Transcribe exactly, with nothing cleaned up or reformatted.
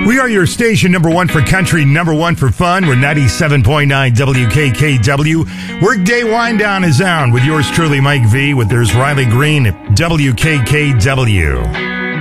We are your station, number one for country, number one for fun. We're ninety-seven point nine W K K W. Workday Wind Down is on with yours truly, Mike V, with There's Riley Green at W K K W.